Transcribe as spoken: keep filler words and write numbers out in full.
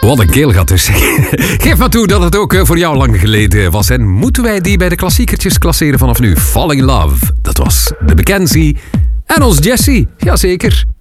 Wat een keelgat dus. Geef maar toe dat het ook voor jou lang geleden was. En moeten wij die bij de klassiekertjes klasseren vanaf nu? Falling in Love, dat was de Mackenzie en ons Jessie. Jazeker.